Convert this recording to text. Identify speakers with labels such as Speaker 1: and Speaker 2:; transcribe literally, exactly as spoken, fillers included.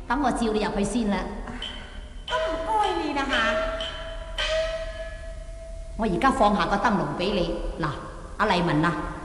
Speaker 1: 等我照你入去先啦。
Speaker 2: 咁唔該你啦吓。
Speaker 1: 我而家放下個燈籠俾你。嗱，阿麗文啊，